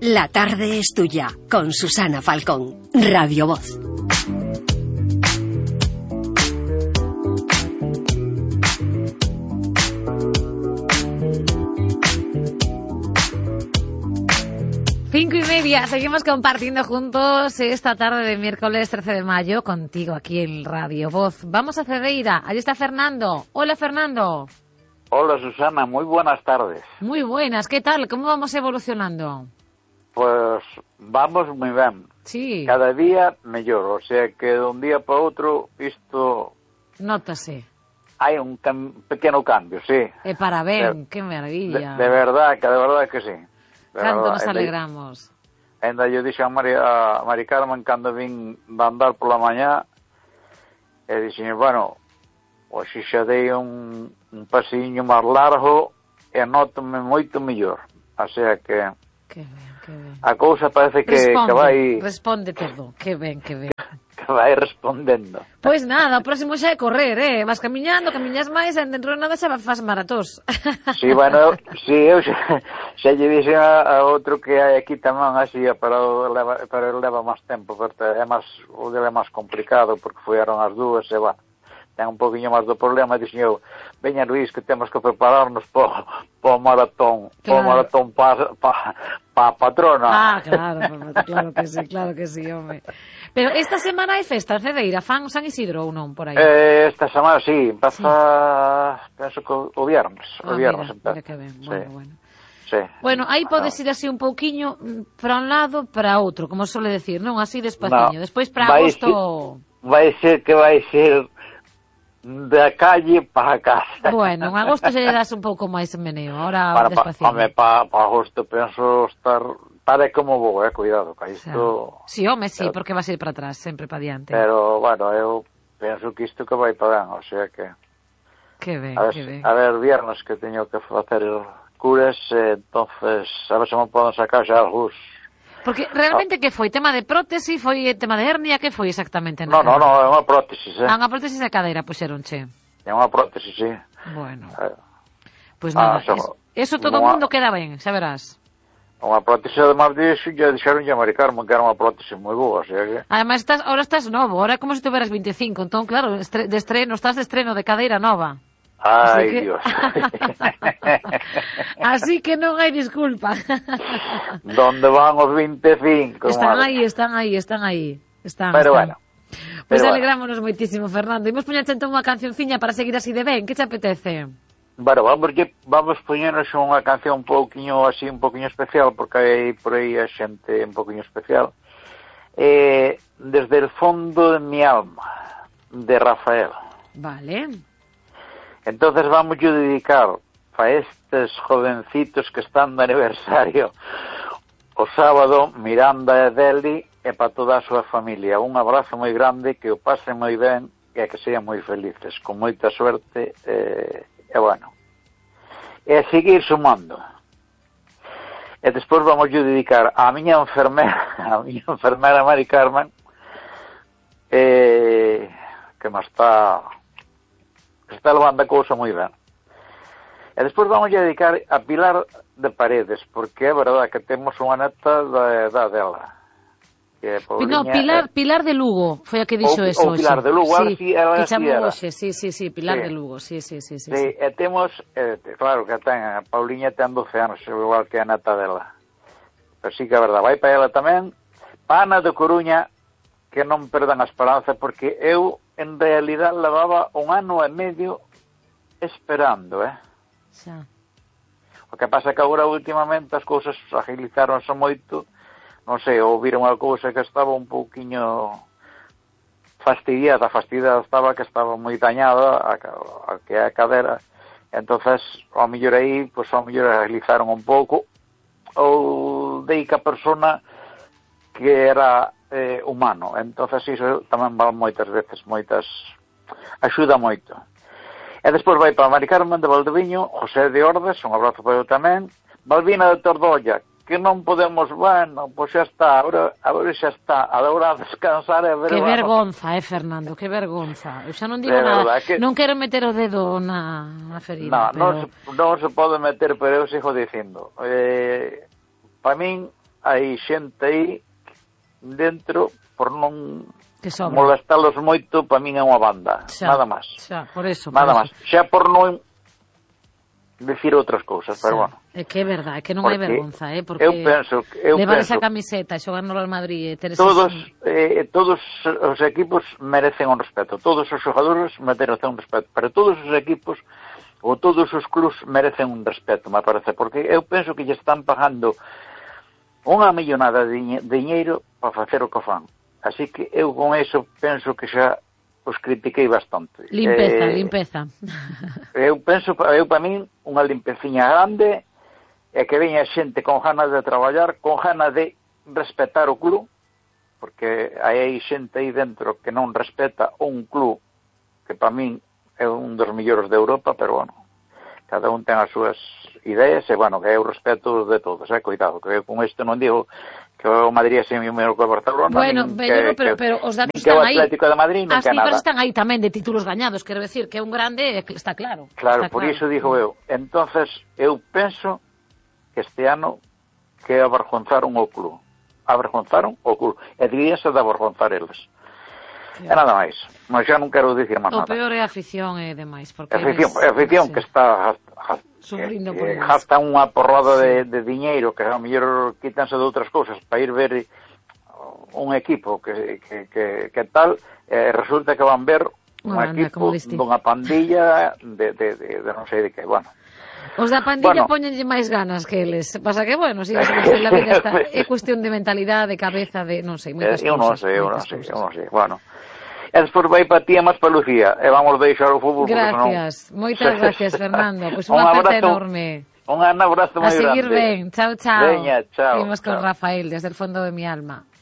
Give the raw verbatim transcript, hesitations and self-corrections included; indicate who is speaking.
Speaker 1: La tarde es tuya, con Susana Falcón, Radio Voz.
Speaker 2: Cinco y media, seguimos compartiendo juntos esta tarde de miércoles trece de mayo contigo aquí en Radio Voz. Vamos a Cedeira, allí está Fernando. Hola, Fernando.
Speaker 3: Hola, Susana, muy buenas tardes.
Speaker 2: Muy buenas, ¿qué tal? ¿Cómo vamos evolucionando?
Speaker 3: Pues vamos muy ben.
Speaker 2: Sí.
Speaker 3: Cada día mellor, o sea que de un día para outro isto...
Speaker 2: Nótase.
Speaker 3: Hai un cam pequeno cambio, sí.
Speaker 2: E para ben,
Speaker 3: de,
Speaker 2: que maravilla.
Speaker 3: De, de verdad, que de verdad que sí.
Speaker 2: Canto nos alegramos.
Speaker 3: Ainda yo dixo a Mari, a Mari Carmen cando vin de andar pola mañá, e dixen, bueno, hoxe xa dei un, un pasiño máis largo e nótome moito mellor. O sea que...
Speaker 2: Que ben, que ben.
Speaker 3: A cousa parece que,
Speaker 2: responde,
Speaker 3: que vai...
Speaker 2: Responde todo, que ben, que ben.
Speaker 3: Que vai respondendo.
Speaker 2: Pois nada, o próximo xa é correr, eh? Vas camiñando, camiñas máis, e dentro de nada xa faz maratós.
Speaker 3: Sí, bueno, sí, eu xa, xa lle dixen a, a outro que hai aquí tamén así, pero leva, pero leva máis tempo, pero é máis, o dele é máis complicado, porque fueron as dúas, e va, ten un poquinho máis do problema, dixen eu, veña Luís, que temos que prepararnos po, po maratón, claro. Po maratón pa, pa, pa patrona.
Speaker 2: Ah, claro, claro que sí, claro que sí, home. Pero esta semana hai festa en Cedeira, fan San Isidro ou non, por aí?
Speaker 3: Eh, esta semana sí, empeza, sí. Penso que o viernes, o
Speaker 2: ah,
Speaker 3: viernes.
Speaker 2: Mira, mira que ben, bueno,
Speaker 3: sí.
Speaker 2: bueno.
Speaker 3: Sí.
Speaker 2: Bueno, aí podes ir así un pouquiño para un lado, para outro, como suele decir, non? Así despaciño. No, despois para agosto...
Speaker 3: Vai ser que vai ser... da calle para casa.
Speaker 2: Bueno, en agosto xa lle das un pouco máis meneo, ahora
Speaker 3: para,
Speaker 2: despacio.
Speaker 3: Para pa, pa agosto penso estar para como vou, eh, cuidado, que isto...
Speaker 2: O sea, sí, home, sí, porque vas a ir para atrás, sempre para diante.
Speaker 3: Pero, bueno, eu penso que isto que vai para ben, o sea que...
Speaker 2: Que ben,
Speaker 3: a ver,
Speaker 2: que ben.
Speaker 3: A ver, viernes que teño que facer curas, eh, entonces, a ver se me poden sacar xa algús.
Speaker 2: Porque realmente que foi? Tema de prótese? Foi tema de hernia? Que foi exactamente?
Speaker 3: No, no, no, é unha prótesis, eh?
Speaker 2: Ah, unha prótesis de cadeira, puxeronche.
Speaker 3: É unha prótesis, sí.
Speaker 2: Bueno.
Speaker 3: Eh,
Speaker 2: Pois pues nada,
Speaker 3: ah, so,
Speaker 2: eso, eso todo o
Speaker 3: unha,
Speaker 2: mundo queda ben, xa verás.
Speaker 3: Unha prótesis, además disso, ya dixeron a Mari Carmen que era unha prótesis moi boa, o sea que...
Speaker 2: Además, estás, ahora estás novo, ahora é como se tuveras veinticinco, entón, claro, estre, de estreno, estás de estreno de cadeira nova.
Speaker 3: Ai,
Speaker 2: que...
Speaker 3: Dios.
Speaker 2: Así que non hai disculpa.
Speaker 3: Donde van os veinticinco?
Speaker 2: Están
Speaker 3: madre.
Speaker 2: aí, están aí, están aí. Están,
Speaker 3: pero
Speaker 2: están.
Speaker 3: bueno.
Speaker 2: Pois pues
Speaker 3: alegrámonos
Speaker 2: bueno. moitísimo, Fernando. Imos poñerche entón unha cancionciña para seguir así de ben. Que te apetece?
Speaker 3: Bueno, vamos, vamos poñernos unha canción un pouquiño así, un pouquiño especial, porque hai por aí a xente un pouquiño especial. Eh, Desde el fondo de mi alma, de Rafael.
Speaker 2: Vale.
Speaker 3: Entonces vamos a dedicar a estes jovencitos que están de aniversario o sábado, Miranda e Deli, e para toda a súa familia. Un abrazo moi grande, que o pasen moi ben e que sean moi felices, con moita suerte, e, e bueno. E a seguir sumando. E despois vamos a dedicar a miña enfermera, a miña enfermera Mari Carmen, e, que me está... está levando a cousa moi ben. E despois vamos a dedicar a Pilar de Paredes, porque é verdade que temos unha neta da edad dela. Que é Pauliña,
Speaker 2: no, Pilar, Pilar de Lugo, foi a que dixo
Speaker 3: ou,
Speaker 2: eso.
Speaker 3: Ou Pilar de Lugo,
Speaker 2: sí,
Speaker 3: así, ela
Speaker 2: que
Speaker 3: así
Speaker 2: chamou
Speaker 3: era.
Speaker 2: hoxe, sí, sí, sí, Pilar
Speaker 3: sí.
Speaker 2: de Lugo, sí, sí, sí. Sí,
Speaker 3: sí,
Speaker 2: sí.
Speaker 3: E temos, eh, claro que ten, a Pauliña ten doce anos, igual que a neta dela. Pero sí que é verdade, vai para ela tamén. Ana de Coruña, que non perdan a esperanza, porque eu, en realidad, levaba un ano e medio esperando, eh?
Speaker 2: Xa.
Speaker 3: O que pasa é que agora, últimamente, as cousas agilizaronse moito, non sei, ou viron unha cousa que estaba un pouquiño fastidiada, fastidiada estaba, que estaba moi dañada, a, a que é a cadera, entonces, ao mellor aí, pois, ao mellor agilizaron un pouco, ou dei que a persona que era eh, humano, entonces iso tamén vale moitas veces, moitas, axuda moito. E despois vai para Mari Carmen de Valdeviño, José de Ordes, un abrazo para eu tamén, Balbina de Tordolla, que non podemos, bueno, pois xa está, agora, agora xa está, agora a descansar e a ver...
Speaker 2: Que
Speaker 3: bueno,
Speaker 2: vergonza, eh, Fernando, que vergonza. Eu xa non digo
Speaker 3: de
Speaker 2: nada,
Speaker 3: verdad, que...
Speaker 2: non quero meter o dedo na, na ferida,
Speaker 3: No,
Speaker 2: pero...
Speaker 3: non se, non se pode meter, pero eu sigo dicindo. Eh, para min, hai xente aí dentro por non
Speaker 2: Que
Speaker 3: molestalos moito, para min é unha banda,
Speaker 2: xa,
Speaker 3: nada máis.
Speaker 2: Xa, por eso,
Speaker 3: nada
Speaker 2: por
Speaker 3: máis. Xa por non decir outras cousas,
Speaker 2: xa.
Speaker 3: pero bueno.
Speaker 2: É que é verdade, é que non hai vergonza, eh, porque
Speaker 3: eu penso, eu
Speaker 2: levar
Speaker 3: penso
Speaker 2: esa camiseta e xogar no Real Madrid e ter
Speaker 3: todos,
Speaker 2: esos...
Speaker 3: eh, todos os equipos merecen un respeto, todos os xogadores merecen un respeto, pero todos os equipos ou todos os clubs merecen un respeto, me parece, porque eu penso que lle están pagando unha millonada de diñeiro para facer o que fan. Así que eu con eso penso que xa os critiquei bastante.
Speaker 2: Limpeza,
Speaker 3: eh,
Speaker 2: limpeza.
Speaker 3: Eu penso, eu para min, unha limpeciña grande e que veña xente con ganas de traballar, con ganas de respetar o club, porque hai xente aí dentro que non respeta un club que para min é un dos millores de Europa, pero bueno, cada un ten as súas ideas e, bueno, que eu respeto de todos, eh, cuidado, que eu con isto non digo que o Madrid é sempre o mellor que o Barcelona,
Speaker 2: bueno,
Speaker 3: nin
Speaker 2: pero,
Speaker 3: que,
Speaker 2: pero,
Speaker 3: que,
Speaker 2: pero os datos
Speaker 3: nin que o
Speaker 2: están aí.
Speaker 3: Atlético de Madrid, nin
Speaker 2: As
Speaker 3: que nada.
Speaker 2: cifras están aí tamén de títulos gañados, quero decir, que é un grande, está claro.
Speaker 3: Claro,
Speaker 2: está
Speaker 3: por
Speaker 2: claro.
Speaker 3: iso digo eu. Entonces, eu penso que este ano que avergonzaron o club. Avergonzaron o club. E diríase de avergonzar eles. E nada máis. Mas xa non quero dicir máis
Speaker 2: o
Speaker 3: nada.
Speaker 2: O peor é a afición e demais. Porque
Speaker 3: a afición, a afición
Speaker 2: sí.
Speaker 3: que está...
Speaker 2: sufrindo
Speaker 3: que,
Speaker 2: por
Speaker 3: que
Speaker 2: eles.
Speaker 3: gasta unha porrada sí. de, de diñeiro, que a mellor quítanse de outras cousas para ir ver un equipo que, que, que, que tal, eh, resulta que van ver un
Speaker 2: banda,
Speaker 3: equipo dunha pandilla de, de, de, de non sei de que, bueno.
Speaker 2: Os da pandilla
Speaker 3: bueno.
Speaker 2: poñenlle máis ganas que eles. Pasa que, bueno, si sí, la vida está, é cuestión de mentalidade, de cabeza, de, non sei, moitas
Speaker 3: eh, eu
Speaker 2: cousas.
Speaker 3: Non sei, eu non sei, eu non sei, bueno. E despois vai para ti a máis para Lucía, e vamos deixar o fútbol.
Speaker 2: Gracias,
Speaker 3: non...
Speaker 2: moitas gracias, Fernando. Pois pues un aperta enorme.
Speaker 3: Un abrazo moi grande.
Speaker 2: A seguir ben, chao, chao.
Speaker 3: Veña, chao.
Speaker 2: Seguimos con
Speaker 3: chao.
Speaker 2: Rafael, desde el fondo de mi alma.